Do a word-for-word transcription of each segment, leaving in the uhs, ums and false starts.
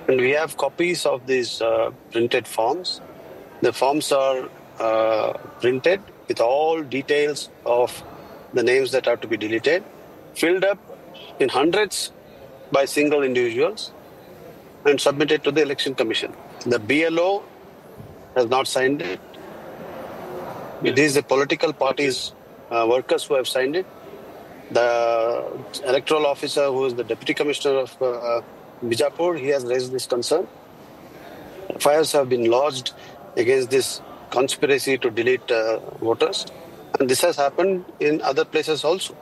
And we have copies of these uh, printed forms. The forms are uh, printed with all details of the names that are to be deleted, filled up in hundreds by single individuals, and submitted to the Election Commission. The B L O has not signed it. It is the political parties' uh, workers who have signed it. The electoral officer, who is the deputy commissioner of uh, Bijapur, he has raised this concern. F I Rs have been lodged against this conspiracy to delete uh, voters. And this has happened in other places also.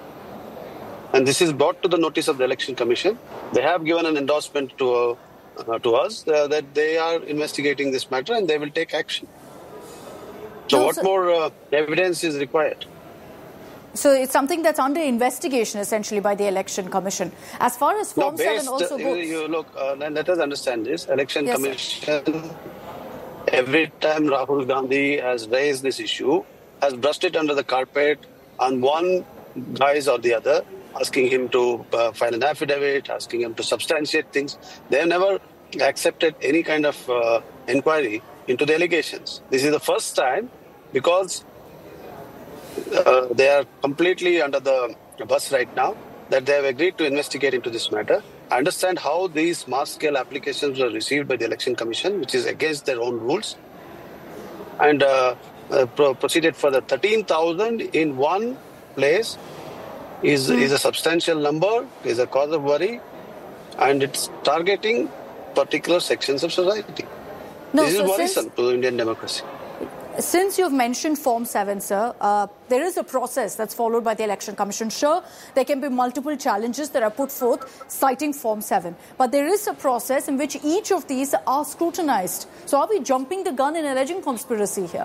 And this is brought to the notice of the Election Commission. They have given an endorsement to uh, uh, to us uh, that they are investigating this matter and they will take action. So no, what so, more uh, evidence is required? So it's something that's under investigation essentially by the Election Commission. As far as Form no, based, seven also uh, goes... You, you look, uh, let us understand this. Election yes, Commission, sir. every time Rahul Gandhi has raised this issue, has brushed it under the carpet on one guise or the other, asking him to uh, file an affidavit, asking him to substantiate things. They have never accepted any kind of uh, inquiry into the allegations. This is the first time because uh, they are completely under the bus right now that they have agreed to investigate into this matter. I understand how these mass-scale applications were received by the Election Commission, which is against their own rules, and uh, uh, pro- proceeded further. thirteen thousand in one place is, mm. is a substantial number, is a cause of worry, and it's targeting particular sections of society. No, this so is worrisome since, to Indian democracy. Since you've mentioned Form seven, sir, uh, there is a process that's followed by the Election Commission. Sure, there can be multiple challenges that are put forth citing Form seven. But there is a process in which each of these are scrutinized. So are we jumping the gun in alleging conspiracy here?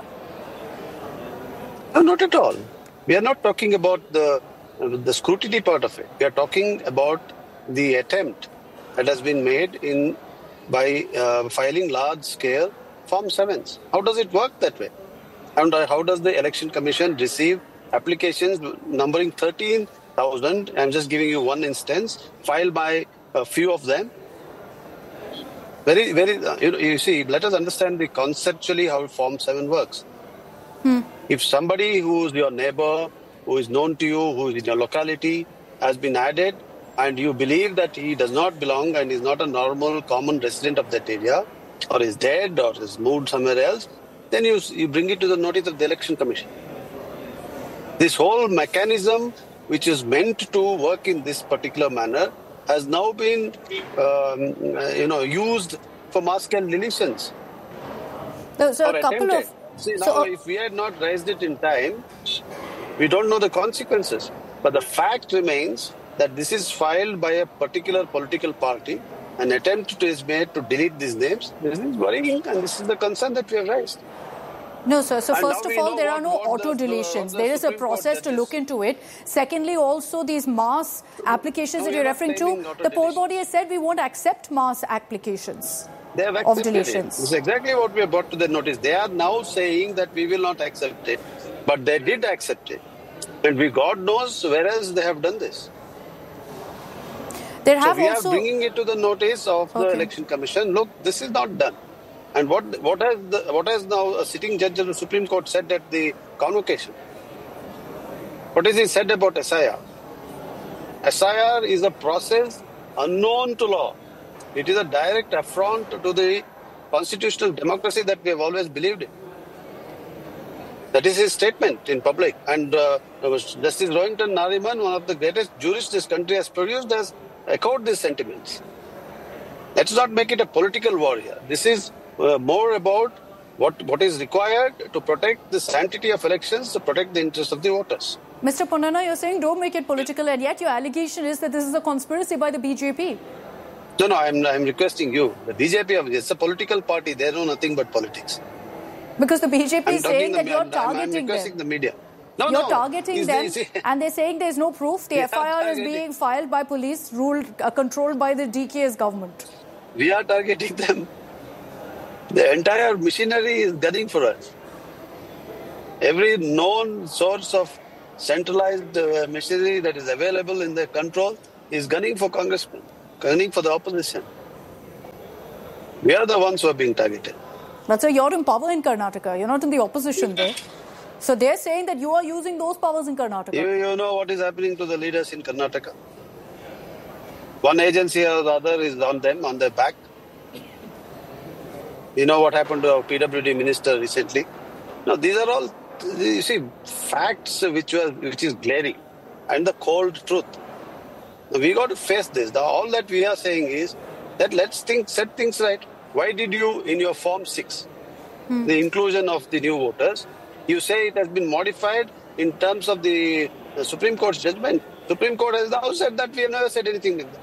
No, not at all. We are not talking about the, uh, the scrutiny part of it. We are talking about the attempt that has been made in by uh, filing large-scale Form sevens. How does it work that way? And how does the Election Commission receive applications numbering thirteen thousand? I'm just giving you one instance, filed by a few of them. Very, very, uh, you, you see, let us understand the conceptually how Form seven works. Hmm. If somebody who is your neighbor, who is known to you, who is in your locality, has been added, and you believe that he does not belong and is not a normal, common resident of that area, or is dead, or is moved somewhere else, then you, you bring it to the notice of the Election Commission. This whole mechanism, which is meant to work in this particular manner, has now been, um, you know, used for mass-scale deletions. So, so a couple attempted. of... See, now, so, uh, if we had not raised it in time, we don't know the consequences. But the fact remains that this is filed by a particular political party. An attempt is made to delete these names. This is worrying, and this is the concern that we have raised. No, sir. So and first of all, there what, are no auto-deletions. The, there is a process to look into it. Secondly, also these mass applications no, that you're referring to, the poll body has said we won't accept mass applications they have of deletions. It. This is exactly what we have brought to their notice. They are now saying that we will not accept it, but they did accept it. And we, God knows where else they have done this. There have so we also... are bringing it to the notice of okay. the Election Commission. Look, this is not done. And what what has the, what has now a sitting judge of the Supreme Court said at the convocation? What is he said about S I R? S I R is a process unknown to law. It is a direct affront to the constitutional democracy that we have always believed in. That is his statement in public. And uh, Justice Rohinton Nariman, one of the greatest jurists this country has produced, has echoed these sentiments. Let's not make it a political war here. This is uh, more about what, what is required to protect the sanctity of elections, to protect the interests of the voters. Mister Ponnanna, you're saying don't make it political, and yet your allegation is that this is a conspiracy by the B J P. No, no, I'm, I'm requesting you. The B J P, it's a political party. They know nothing but politics. Because the B J P I'm is saying the, that you're I'm, targeting I'm requesting them. the media. No, you're no. targeting is them, the, and they're saying there's no proof. The F I R is being filed by police, ruled, uh, controlled by the D K S government. We are targeting them. The entire machinery is gunning for us. Every known source of centralized uh, machinery that is available in their control is gunning for congressmen, gunning for the opposition. We are the ones who are being targeted. But sir, you're in power in Karnataka. You're not in the opposition there. So they're saying that you are using those powers in Karnataka. You, you know what is happening to the leaders in Karnataka? One agency or the other is on them, on their back. You know what happened to our P W D minister recently? Now, these are all, you see, facts which were, which is glaring, and the cold truth. Now, we got to face this. The, all that we are saying is that let's think, set things right. Why did you, in your Form six, hmm. the inclusion of the new voters, you say it has been modified in terms of the, the Supreme Court's judgment? Supreme Court has now said that we have never said anything like that.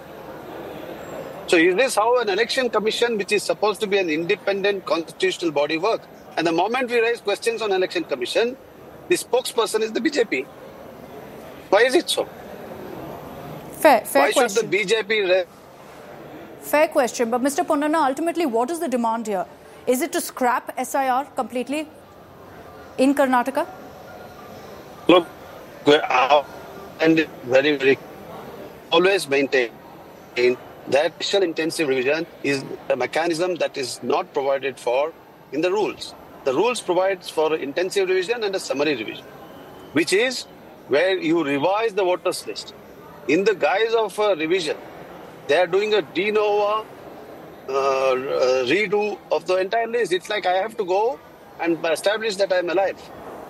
So is this how an election commission, which is supposed to be an independent constitutional body, works? And the moment we raise questions on election commission, the spokesperson is the B J P. Why is it so? Fair, fair Why question. should the B J P... Ra- Fair question. But Mister Ponnanna, ultimately, what is the demand here? Is it to scrap S I R completely in Karnataka? Look, and very, very always maintain that special intensive revision is a mechanism that is not provided for in the rules. The rules provides for intensive revision and a summary revision, which is where you revise the voters list. In the guise of a revision, they are doing a de novo uh, uh, redo of the entire list. It's like I have to go and establish that I'm alive.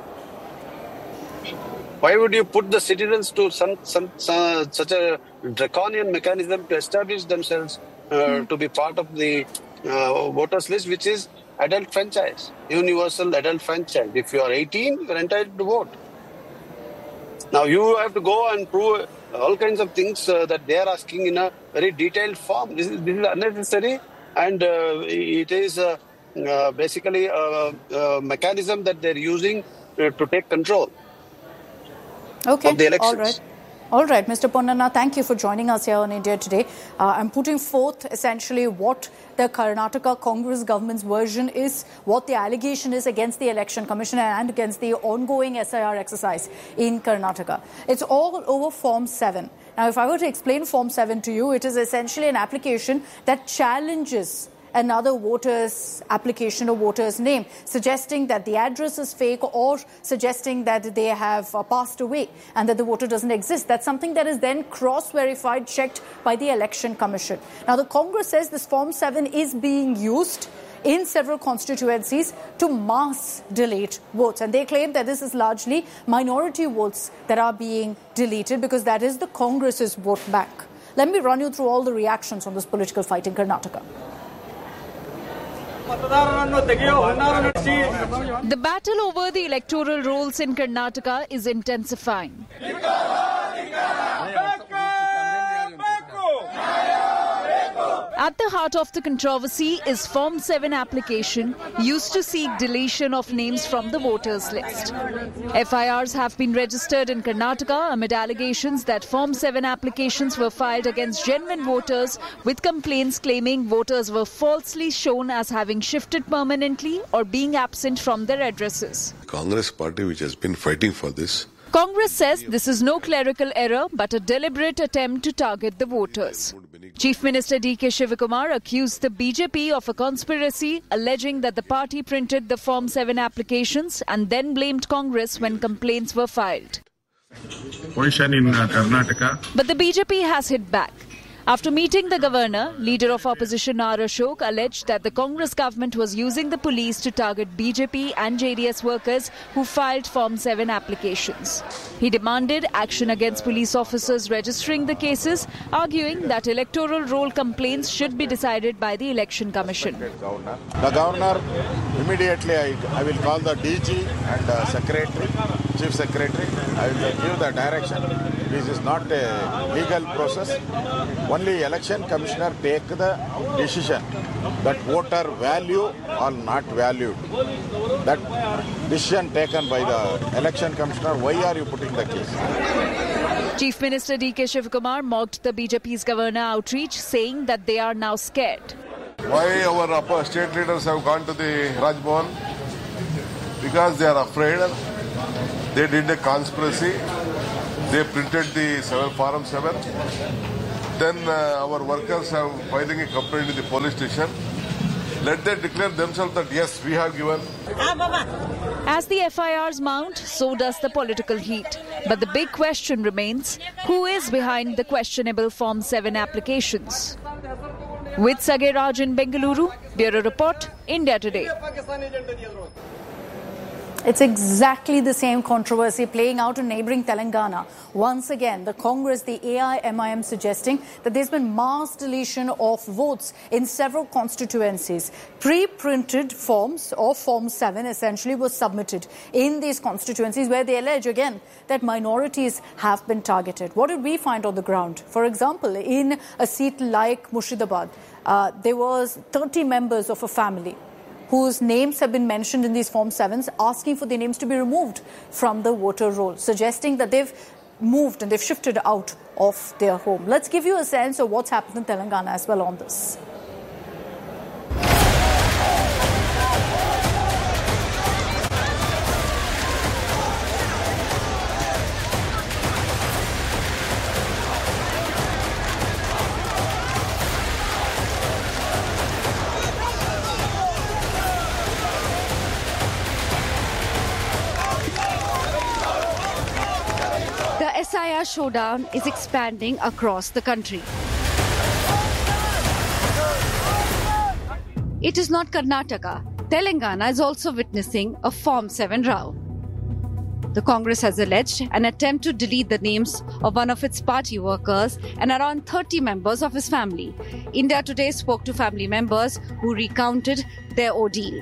Why would you put the citizens to some, some, some such a draconian mechanism to establish themselves uh, mm. to be part of the uh, voters list, which is adult franchise, universal adult franchise. If you are eighteen, you are entitled to vote. Now you have to go and prove all kinds of things uh, that they are asking in a very detailed form. This is, this is unnecessary, and uh, it is uh, uh, basically a, a mechanism that they're using uh, to take control. Okay, of the elections. all right. All right, Mister Ponnanna, thank you for joining us here on India Today. Uh, I'm putting forth essentially what the Karnataka Congress government's version is, what the allegation is against the Election Commission and against the ongoing S I R exercise in Karnataka. It's all over Form seven. Now, if I were to explain Form seven to you, it is essentially an application that challenges another voter's application or voter's name, suggesting that the address is fake or suggesting that they have uh, passed away and that the voter doesn't exist. That's something that is then cross-verified, checked by the Election Commission. Now, the Congress says this Form seven is being used in several constituencies to mass delete votes. And they claim that this is largely minority votes that are being deleted because that is the Congress's vote bank. Let me run you through all the reactions on this political fight in Karnataka. The battle over the electoral rolls in Karnataka is intensifying. At the heart of the controversy is Form seven application used to seek deletion of names from the voters list. F I Rs have been registered in Karnataka amid allegations that Form seven applications were filed against genuine voters with complaints claiming voters were falsely shown as having shifted permanently or being absent from their addresses. Congress party, which has been fighting for this. Congress says this is no clerical error but a deliberate attempt to target the voters. Chief Minister D K Shivakumar accused the B J P of a conspiracy, alleging that the party printed the Form seven applications and then blamed Congress when complaints were filed. Position in uh, Karnataka. But the B J P has hit back. After meeting the governor, leader of opposition R. Ashok alleged that the Congress government was using the police to target B J P and J D S workers who filed Form seven applications. He demanded action against police officers registering the cases, arguing that electoral roll complaints should be decided by the Election Commission. The governor, immediately I, I will call the D G and uh, secretary, chief secretary. I will give the direction. This is not a legal process. Only election commissioner take the decision that voter value or not valued. That decision taken by the election commissioner. Why are you putting the case? Chief Minister D K Shivakumar mocked the B J P's governor outreach, saying that they are now scared. Why our upper state leaders have gone to the Raj Bhavan? Because they are afraid. They did a conspiracy. They printed the seven, Form seven. Then uh, our workers have filing a complaint in the police station. Let them declare themselves that yes, we have given. As the F I Rs mount, so does the political heat. But the big question remains, who is behind the questionable Form seven applications? With Sagir Raj in Bengaluru, Bureau Report, India Today. It's exactly the same controversy playing out in neighbouring Telangana. Once again, the Congress, the A I M I M suggesting that there's been mass deletion of votes in several constituencies. Pre-printed forms of Form seven essentially were submitted in these constituencies where they allege again that minorities have been targeted. What did we find on the ground? For example, in a seat like Murshidabad, uh, there was thirty members of a family whose names have been mentioned in these Form sevens, asking for their names to be removed from the voter roll, suggesting that they've moved and they've shifted out of their home. Let's give you a sense of what's happened in Telangana as well on this. The S I R showdown is expanding across the country. It is not Karnataka. Telangana is also witnessing a Form seven row. The Congress has alleged an attempt to delete the names of one of its party workers and around thirty members of his family. India Today spoke to family members who recounted their ordeal.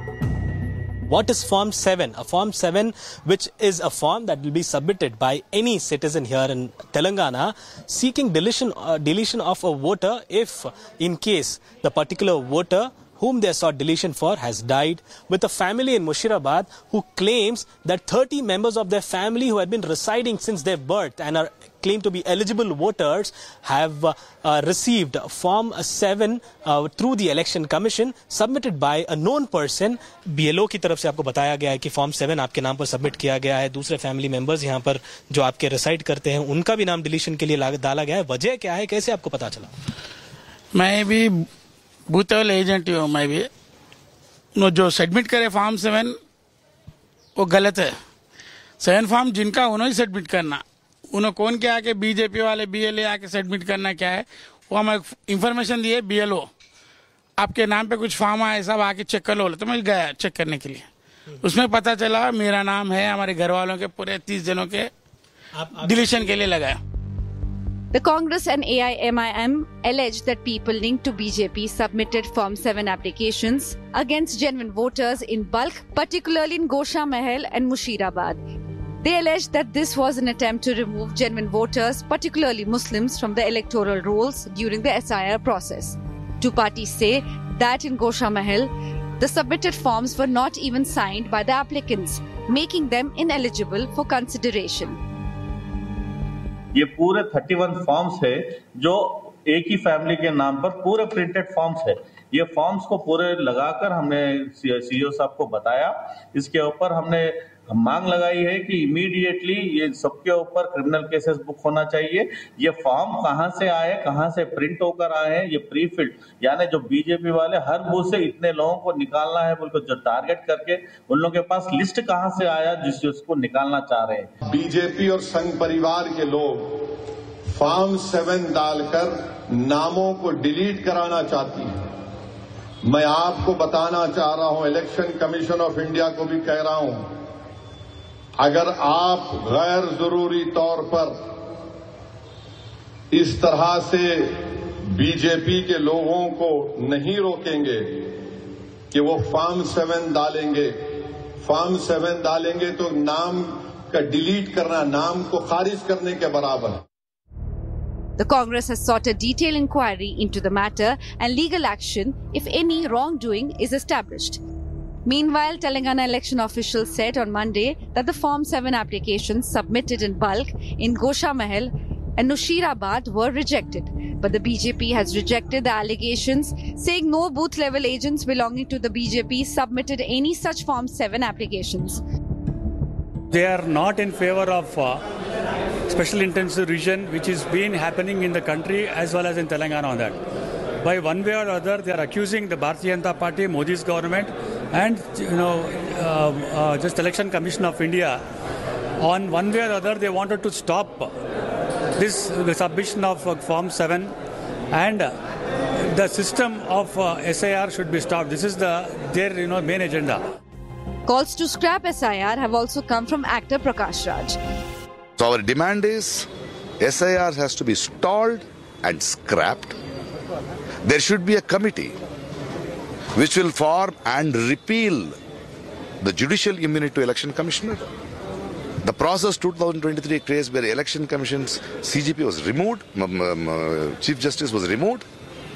What is Form seven? A Form seven, which is a form that will be submitted by any citizen here in Telangana seeking deletion, uh, deletion of a voter if, in case, the particular voter whom they sought deletion for has died, with a family in Murshidabad who claims that thirty members of their family who had been residing since their birth and are claimed to be eligible voters have uh, uh, received Form seven uh, through the Election Commission submitted by a known person. B L O की तरफ से आपको बताया गया है कि Form seven आपके नाम पर सबमिट किया गया है. दूसरे फैमिली मेंबर्स यहाँ पर जो आपके रिसाइड करते हैं उनका भी नाम डिलीशन के लिए डाला गया है. वजह क्या है, कैसे आपको पता चला? मैं भी बूथ लेवल एजेंट हूँ. मैं भी नो जो सबमिट करे फॉर्म सेवन वो गलत है. सेवन फॉर्म जिनका उन्होंने सबमिट करना, उन्होंने कौन क्या आके बीजेपी वाले बीएलए आके सबमिट करना क्या है वो हमें इंफॉर्मेशन दिए बीएलओ आपके नाम पे कुछ फॉर्म आए सब आके चेक कर लो. तो मैं गया चेक करने के लिए. उसमें पता चला मेरा नाम है, हमारे घर वालों के पूरे तीस जनों के डिलीशन के लिए लगाया. The Congress and A I M I M alleged that people linked to B J P submitted Form seven applications against genuine voters in bulk, particularly in Gosha Mahal and Murshidabad. They alleged that this was an attempt to remove genuine voters, particularly Muslims, from the electoral rolls during the S I R process. Two parties say that in Gosha Mahal, the submitted forms were not even signed by the applicants, making them ineligible for consideration. ये पूरे इकतीस forms है जो एक ही family के नाम पर पूरे प्रिंटेड फॉर्म्स है. ये फॉर्म्स को पूरे लगाकर हमने सीईओ साहब को बताया. इसके ऊपर हमने मांग लगाई है कि इमीडिएटली ये सबके ऊपर क्रिमिनल केसेस बुक होना चाहिए. ये फॉर्म कहां से आए, कहां से प्रिंट होकर आए हैं, ये प्री फिल्ड यानी जो बीजेपी वाले हर बूथ से इतने लोगों को निकालना है बोल को जो टारगेट करके उन लोगों के पास लिस्ट कहां से आया जिससे उसको निकालना चाह रहे हैं. बीजेपी और संघ परिवार के लोग फॉर्म सेवन डालकर नामों को डिलीट कराना चाहती है. मैं आपको बताना चाह रहा हूं, इलेक्शन कमीशन ऑफ इंडिया को भी कह रहा हूं, अगर आप गैर जरूरी तौर पर इस तरह से बीजेपी के लोगों को नहीं रोकेंगे कि वो फॉर्म सेवन डालेंगे, फॉर्म सेवन डालेंगे तो नाम का डिलीट करना नाम को खारिज करने के बराबर है. The Congress has sought a detailed inquiry into the matter and legal action if any wrongdoing is established. Meanwhile, Telangana election officials said on Monday that the Form seven applications submitted in bulk in Gosha Mahal and Murshidabad were rejected. But the B J P has rejected the allegations, saying no booth-level agents belonging to the B J P submitted any such Form seven applications. They are not in favor of uh, special intensive region, which is been happening in the country as well as in Telangana on that. by one way or other, they are accusing the Bharatiya Janata Party, Modi's government, and you know, uh, uh, just Election Commission of India. On one way or other, they wanted to stop this the submission of uh, Form seven, and uh, the system of uh, S I R should be stopped. This is the their you know main agenda. Calls to scrap S I R have also come from actor Prakash Raj. So our demand is S I R has to be stalled and scrapped. There should be a committee which will form and repeal the judicial immunity to Election Commissioner. The process twenty twenty-three case where Election Commission's C G P was removed, um, um, uh, Chief Justice was removed.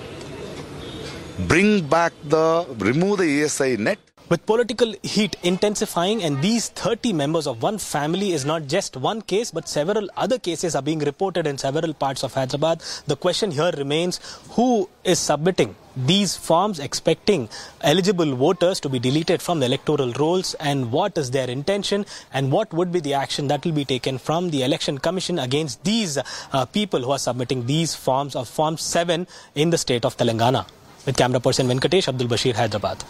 Bring back the, remove the E S I net. With political heat intensifying, and these thirty members of one family is not just one case, but several other cases are being reported in several parts of Hyderabad. The question here remains, who is submitting these forms expecting eligible voters to be deleted from the electoral rolls, and what is their intention, and what would be the action that will be taken from the Election Commission against these uh, people who are submitting these forms of Form seven in the state of Telangana. With camera person Venkatesh, Abdul Bashir, Hyderabad.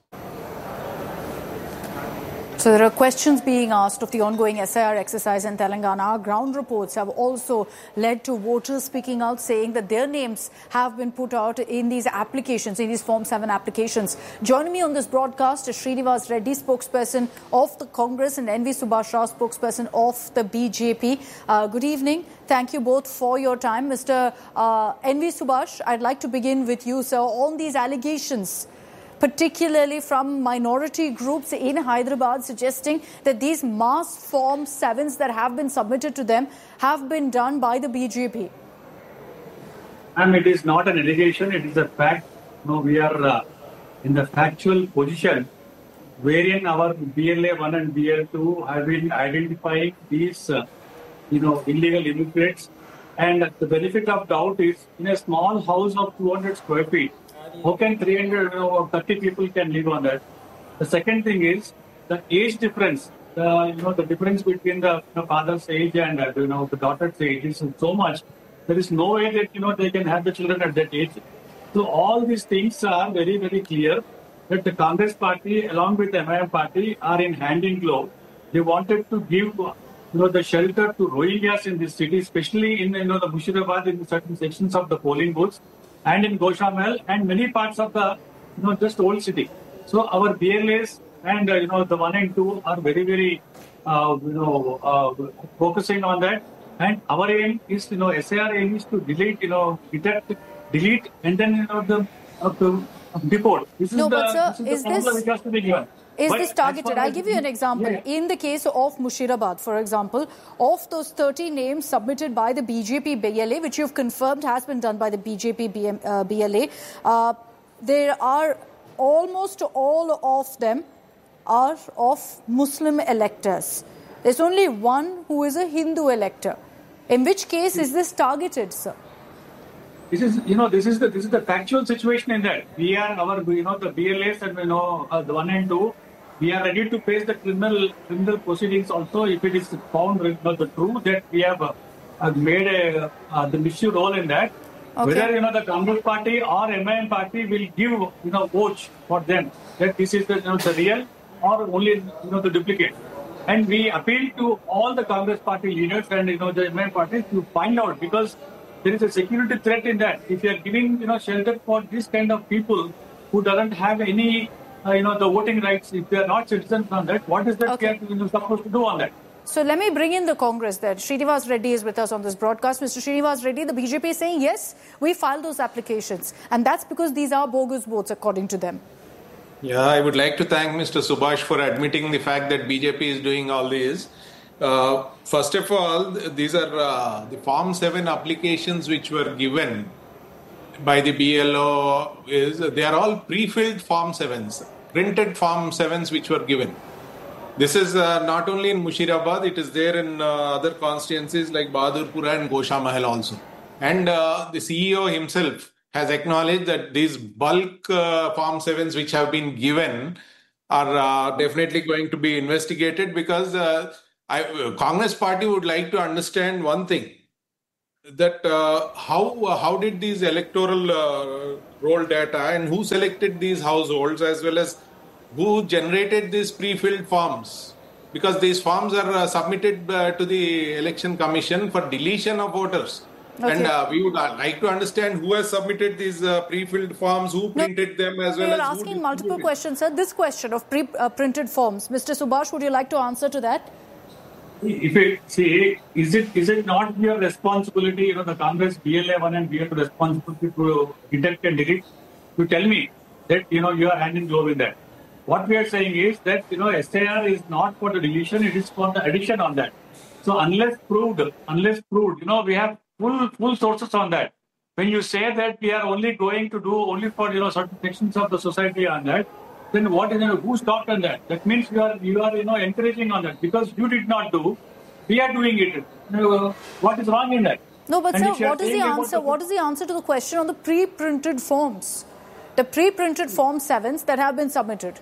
So there are questions being asked of the ongoing S I R exercise in Telangana. Our ground reports have also led to voters speaking out, saying that their names have been put out in these applications, in these Form seven applications. Joining me on this broadcast is Srinivas Reddy, spokesperson of the Congress, and N V Subhash Rao, spokesperson of the B J P. Uh, good evening. Thank you both for your time. Mister Uh, N V Subhash, I'd like to begin with you, sir, on these allegations, particularly from minority groups in Hyderabad, suggesting that these mass Form sevens that have been submitted to them have been done by the B J P. And it is not an allegation, it is a fact. No, we are uh, in the factual position wherein our B L A one and B L two have been identifying these uh, you know, illegal immigrants. And the benefit of doubt is, in a small house of two hundred square feet, how can three hundred or thirty people can live on that? The second thing is the age difference. The you know the difference between the you know, father's age and uh, you know the daughter's age is so much. There is no way that you know they can have the children at that age. So all these things are very very clear that the Congress party along with the M I M party are in hand in glove. They wanted to give you know the shelter to Rohingyas in this city, especially in you know the Mushirabad, in certain sections of the polling booths, and in Goshamel and many parts of the you know just old city. So our B L As and uh, you know the one and two are very very uh, you know uh, focusing on that. And our aim is you know S I R aim is to delete you know detect, delete, and then you know the uh, to deport. This is no, the, but sir, this is, is the formula this which has to be given. Is But this targeted? I'll give you an example. Yeah. In the case of Mushirabad, for example, of those thirty names submitted by the B J P B L A, which you've confirmed has been done by the B J P B M, uh, B L A, uh, there are almost all of them are of Muslim electors. There's only one who is a Hindu elector. In which case is this targeted, sir? This is, you know, this is the this is the factual situation in that we are our, you know, the B L As and you know uh, the one and two, we are ready to face the criminal criminal proceedings also if it is found you know, the truth that we have uh, uh, made a uh, the issue role in that. Okay. Whether you know the Congress party or M I M party will give you know votes for them that this is the you know, the real or only you know the duplicate. And we appeal to all the Congress party leaders and you know the M I M party to find out, because there is a security threat in that. If you are giving, you know, shelter for this kind of people who doesn't have any, uh, you know, the voting rights, if they are not citizens on that, what is that Okay. you know, supposed to do on that? So let me bring in the Congress there. Srinivas Reddy is with us on this broadcast. Mister Srinivas Reddy, the B J P is saying, yes, we filed those applications. And that's because these are bogus votes, according to them. Yeah, I would like to thank Mister Subhash for admitting the fact that B J P is doing all this. Uh, first of all, these are uh, the Form seven applications which were given by the B L O. Is they are all pre-filled Form sevens, printed Form sevens which were given. This is uh, not only in Mushirabad, it is there in uh, other constituencies like Bahadurpura and Goshamahal also. And uh, the C E O himself has acknowledged that these bulk uh, Form sevens which have been given are uh, definitely going to be investigated, because uh, I, Congress party would like to understand one thing. that uh, how uh, how did these electoral uh, roll data and who selected these households, as well as who generated these pre-filled forms? Because these forms are uh, submitted uh, to the Election Commission for deletion of voters. Okay. And uh, we would uh, like to understand who has submitted these uh, pre-filled forms, who printed them, as well You're as asking who multiple questions, sir. This question of pre-printed forms, Mister Subhash, would you like to answer to that? If it, see, is it is it not your responsibility, you know, the Congress B L A one and B L two responsibility to detect and delete, to tell me that, you know, you are hand in glove in that? What we are saying is that, you know, S A R is not for the deletion, it is for the addition on that. So unless proved, unless proved, you know, we have full full sources on that. When you say that we are only going to do only for, you know, certain sections of the society on that, then what is, you know, who stopped on that? That means you are, you are, you know, encouraging on that because you did not do, we are doing it. Uh, what is wrong in that? No, but And sir, what is the answer? What is the answer to the question on the pre-printed forms? The pre-printed Form sevens that have been submitted?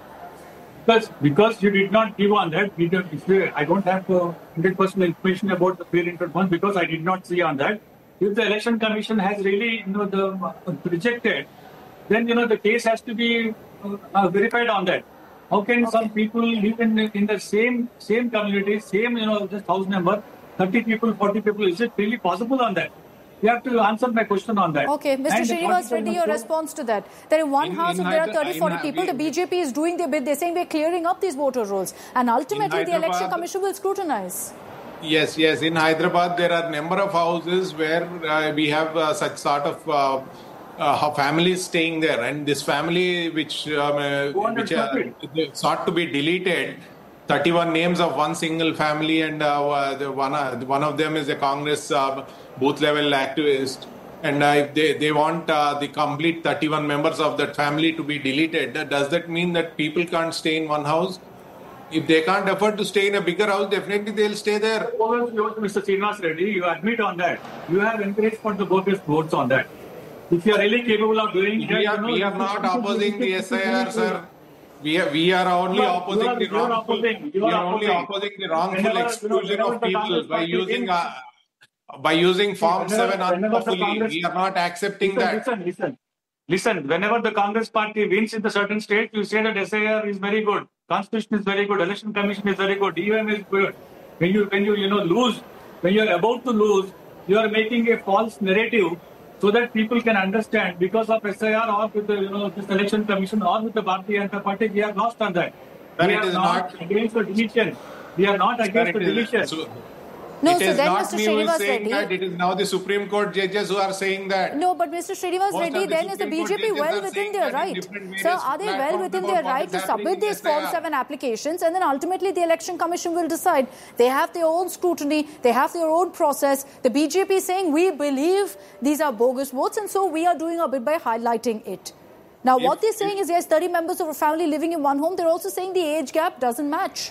Because, because you did not give on that, we don't, if you, I don't have uh, one hundred percent information about the pre-printed forms because I did not see on that. If the Election Commission has really, you know, the uh, rejected, then, you know, the case has to be uh, uh, verified on that. How can okay. some people live in, in the same same community, same, you know, just house number, thirty people, forty people? Is it really possible on that? You have to answer my question on that. Okay, Mister And Srinivas Reddy, your response to that. There in one In- house, in if there are Hyder- thirty, forty in- people, the we- B J P is doing their bit. They're saying we're clearing up these voter rolls. And ultimately, the Election Hyderabad- Commission will scrutinize. Yes, yes. In Hyderabad, there are number of houses where uh, we have uh, such sort of uh, uh, families staying there, and this family, which um, uh, which uh, sought to be deleted, thirty-one names of one single family, and uh, the one uh, one of them is a Congress uh, booth level activist, and uh, if they they want uh, the complete thirty-one members of that family to be deleted, does that mean that people can't stay in one house? If they can't afford to stay in a bigger house, definitely they'll stay there. Mister Srinivas Reddy, you admit on that. You have encouraged for the bogus votes on that. If you are really capable of doing We are, you know, we are not opposing the S I R, sir. We are, we are only You are- opposing you are- the you are wrongful, opposing- you we are are only opposing. opposing the wrongful Whenever, you know, exclusion whenever of the people Congress by party using wins- uh, by using Form Whenever- seven whenever the unlawfully. Congress- We are not accepting listen, that. Listen, listen, listen. Whenever the Congress party wins in the certain state, you say that S I R is very good, Constitution is very good, Election Commission is very good, D O M is good. When you when you you know lose, when you are about to lose, you are making a false narrative so that people can understand because of S I R or with the you know this Election Commission or with the Bharatiya Janata Party, we are lost on that. Sir, we it are is not, not- against the deletion. We are not against the Sir, it is- deletion. so- No, it so is then not Mister me who is Srinivas saying Reddy. that. It is now the Supreme Court judges who are saying that. No, but Mister Srinivas Most Reddy, of the then is the Supreme B J P Court well judges are within saying their that in right? different Sir, various are they well platforms within about their what right is to happening submit in these S I R? Form seven applications and then ultimately the Election Commission will decide? They have their own scrutiny, they have their own process. The B J P is saying we believe these are bogus votes and so we are doing our bit by highlighting it. Now, If- what they're saying is yes, thirty members of a family living in one home. They're also saying the age gap doesn't match.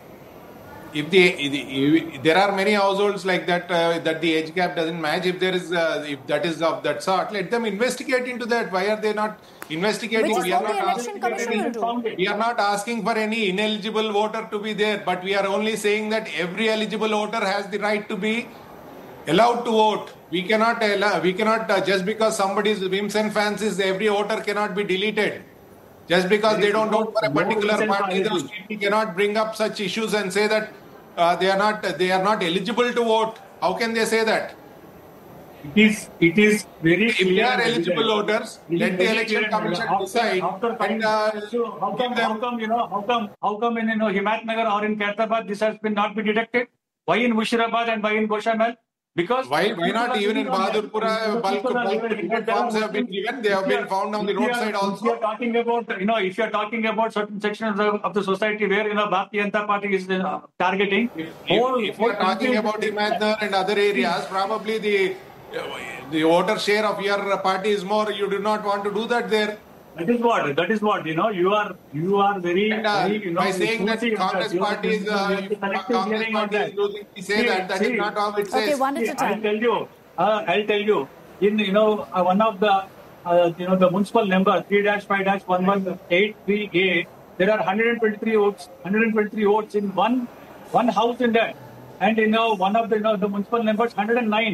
If the, if there are many households like that uh, that the age gap doesn't match, if there is uh, if that is of that sort, let them investigate into that. Why are they not investigating? Which is We are what the not Election asking Commission will do. We are not asking for any ineligible voter to be there, but we are only saying that every eligible voter has the right to be allowed to vote. We cannot allow, we cannot uh, just because somebody's whims and fancies, every voter cannot be deleted. Just because they don't vote for a particular party, those people cannot bring up such issues and say that uh, they are not they are not eligible to vote. How can they say that? It is it is very If they clear are and eligible evident. voters, It is let the very election clear and commission evident. decide After, after and uh, so how come, give them. how come you know how come how come in you know Himatnagar or in Khairabad this has been not been detected? Why in Mushirabad and why in Goshamal? Because Why why not even in Bahadurpura bulk bulk printed forms have been given? They have been found on the roadside If you also. are talking about, you know, if you are talking about certain sections of, of the society where, you know, Bharatiya Janata Party is uh, targeting, whole, If, if you are talking about Himadnar and other areas, probably the the voter share of your party is more. You do not want to do that there. That is what. That is what. You know, you are you are very, And, uh, very you know, by saying that choosy on Congress You are- party is you are uh, selective Congress hearing on party is that. losing, we say See, that that is see. not how it says. Okay, one at a See, I'll time. tell you. Uh, I'll tell you. In you know uh, one of the uh, you know the municipal number three dash five dash one one eight three eight. There are one hundred twenty-three votes. one hundred twenty-three votes in one one house in that. And you know one of the you know the municipal numbers one hundred nine.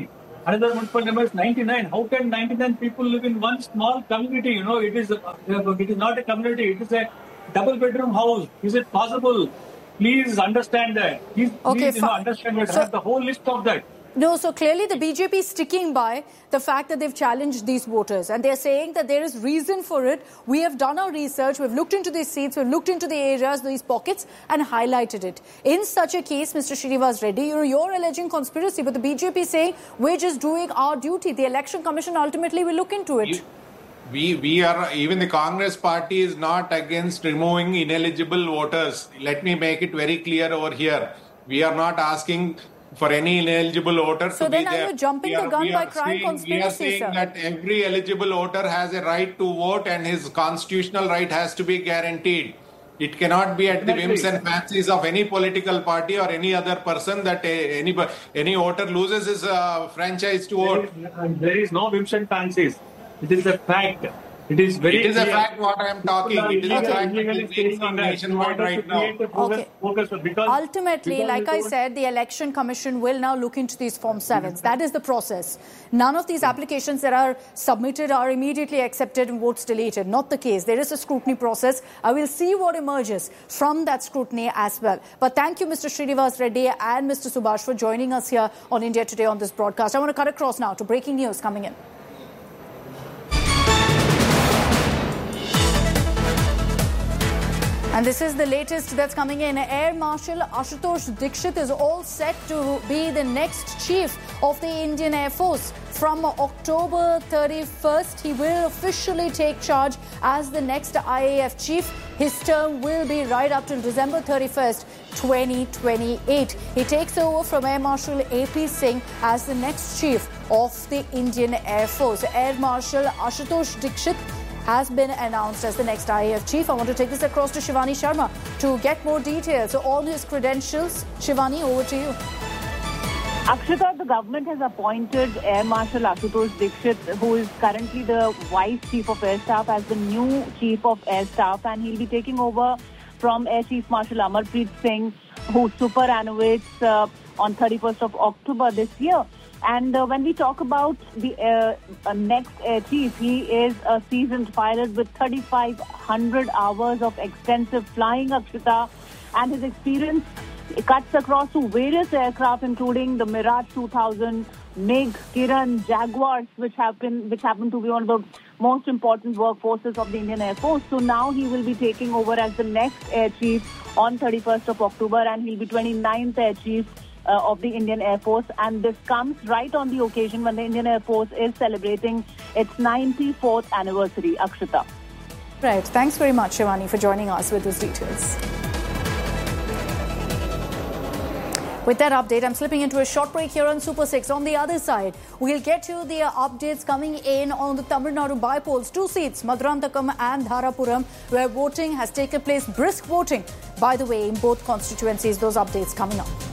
Another municipal number is ninety-nine. How can ninety-nine people live in one small community? You know, it is a, it is not a community. It is a double bedroom house. Is it possible? Please understand that. Please, Okay, please you know, fi- understand that. so- Have the whole list of that. No, so clearly the B J P is sticking by the fact that they've challenged these voters and they're saying that there is reason for it. We have done our research, we've looked into these seats, we've looked into the areas, these pockets and highlighted it. In such a case, Mister Srinivas Reddy, you know, you're alleging conspiracy, but the B J P is saying we're just doing our duty. The Election Commission ultimately will look into it. We, we are, even the Congress party is not against removing ineligible voters. Let me make it very clear over here. We are not asking for any ineligible voter So to then be are there. you jumping We the are- gun we by are crying saying- We are conspiracy, saying sir? that every eligible voter has a right to vote and his constitutional right has to be guaranteed. It cannot be at the whims and fancies of any political party or any other person that a, any any voter loses his uh, franchise to vote. There is, and there is no whims and fancies. It is a fact. It is very It is a clear. fact what I am talking. People are It is a illegally- fact that illegally is being staying on seen that in nationwide order to right now. create a focus- Okay. focus, because- Ultimately, because like we I don't- said, the Election Commission will now look into these Form sevens. That is the process. None of these applications that are submitted are immediately accepted and votes deleted. Not the case. There is a scrutiny process. I will see what emerges from that scrutiny as well. But thank you, Mister Srinivas Reddy and Mister Subhash, for joining us here on India Today on this broadcast. I want to cut across now to breaking news coming in. And this is the latest that's coming in. Air Marshal Ashutosh Dikshit is all set to be the next chief of the Indian Air Force. From October thirty-first, he will officially take charge as the next I A F chief. His term will be right up till December thirty-first, twenty twenty-eight. He takes over from Air Marshal A P Singh as the next chief of the Indian Air Force. Air Marshal Ashutosh Dikshit has been announced as the next I A F chief. I want to take this across to Shivani Sharma to get more details on his credentials. Shivani, over to you. Akshita, the government has appointed Air Marshal Ashutosh Dikshit, who is currently the Vice Chief of Air Staff, as the new Chief of Air Staff, and he'll be taking over from Air Chief Marshal Amarpreet Singh, who superannuates uh, on thirty-first of October this year. And uh, when we talk about the uh, uh, next Air Chief, he is a seasoned pilot with thirty-five hundred hours of extensive flying, Akshita, and his experience cuts across to various aircraft, including the Mirage two thousand, MiG, Kiran, Jaguars, which happen which happen to be one of the most important workforces of the Indian Air Force. So now he will be taking over as the next Air Chief on thirty-first of October, and he'll be twenty-ninth Air Chief uh, of the Indian Air Force. And this comes right on the occasion when the Indian Air Force is celebrating its ninety-fourth anniversary. Akshita. Right. Thanks very much, Shivani, for joining us with those details. With that update, I'm slipping into a short break here on Super six. On the other side, we'll get you the updates coming in on the Tamil Nadu by-polls. Two seats, Madurantakam and Dharapuram, where voting has taken place, brisk voting, by the way, in both constituencies. Those updates coming up.